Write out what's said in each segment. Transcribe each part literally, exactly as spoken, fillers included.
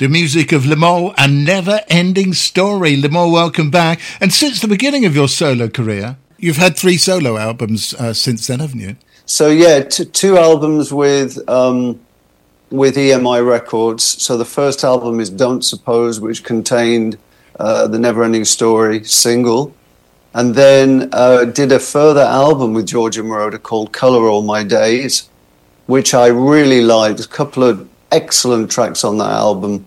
The music of Limahl and Never Ending Story. Limahl, welcome back. And since the beginning of your solo career, you've had three solo albums uh, since then, haven't you? So yeah, t- two albums with um, with E M I Records. So the first album is Don't Suppose, which contained uh, the Never Ending Story single. And then uh, did a further album with Giorgio Moroder called Colour All My Days, which I really liked. A couple of excellent tracks on that album.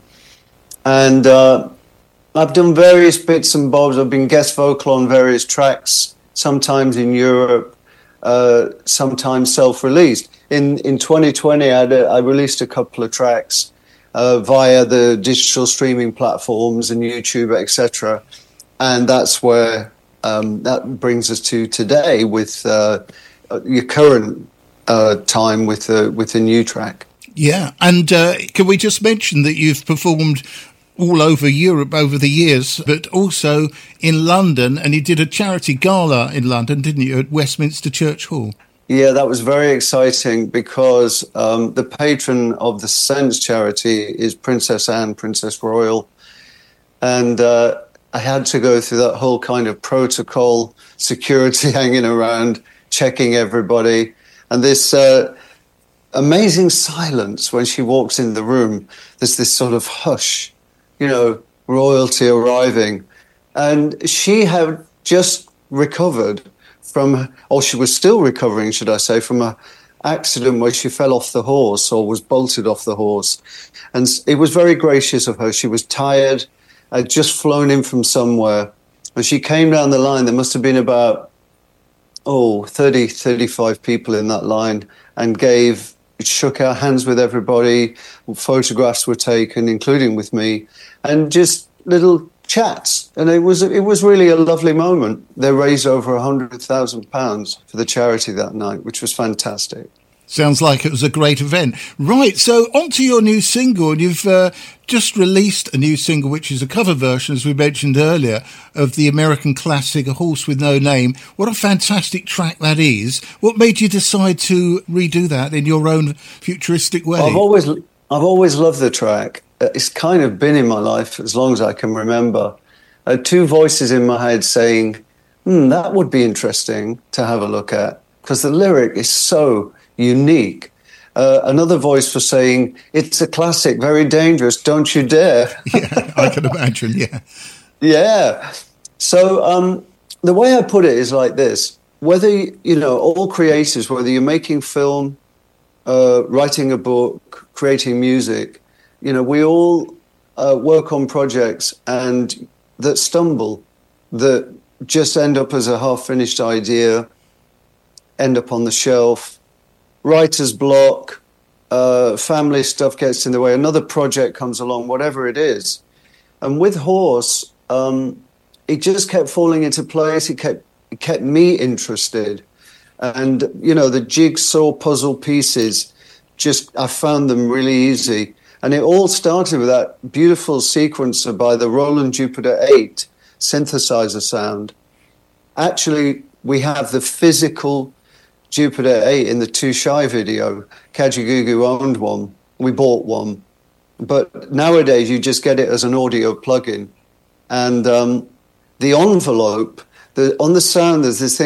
And uh, I've done various bits and bobs. I've been guest vocal on various tracks, sometimes in Europe, uh, sometimes self-released. In in twenty twenty, I, had a, I released a couple of tracks uh, via the digital streaming platforms and YouTube, et cetera. And that's where um, that brings us to today with uh, your current uh, time with the with the new track. Yeah, and uh, can we just mention that you've performed all over Europe over the years, but also in London, and you did a charity gala in London, didn't you, at Westminster Church Hall? Yeah, that was very exciting because um, the patron of the Sense charity is Princess Anne, Princess Royal. And uh, I had to go through that whole kind of protocol, security hanging around, checking everybody. And this uh, amazing silence when she walks in the room. There's this sort of hush, you know, royalty arriving. And she had just recovered from, or she was still recovering, should I say, from an accident where she fell off the horse or was bolted off the horse. And it was very gracious of her. She was tired, had just flown in from somewhere. And she came down the line. There must have been about, oh, thirty, thirty-five people in that line, and gave, shook our hands with everybody. Photographs were taken, including with me, and just little chats, and it was it was really a lovely moment. They raised over a hundred thousand pounds for the charity that night, which was fantastic. Sounds like it was a great event. Right, so on to your new single. You've uh, just released a new single, which is a cover version, as we mentioned earlier, of the American classic, A Horse With No Name. What a fantastic track that is. What made you decide to redo that in your own futuristic way? I've always I've always loved the track. It's kind of been in my life as long as I can remember. I had two voices in my head saying, hmm, that would be interesting to have a look at, because the lyric is so unique. Uh, another voice was saying, it's a classic, very dangerous, don't you dare. Yeah, I can imagine, yeah. Yeah. So um, the way I put it is like this. Whether, you know, all creators, whether you're making film, uh, writing a book, creating music, you know, we all uh, work on projects and that stumble, that just end up as a half-finished idea, end up on the shelf, writer's block, uh, family stuff gets in the way, another project comes along, whatever it is. And with Horse, um, it just kept falling into place. It kept, it kept me interested. And, you know, the jigsaw puzzle pieces, just, I found them really easy. And it all started with that beautiful sequencer by the Roland Jupiter eight synthesizer sound. Actually, we have the physical Jupiter eight in the Too Shy video. Kajagoogoo owned one. We bought one. But nowadays, you just get it as an audio plugin. And um, the envelope, the, on the sound, there's this thing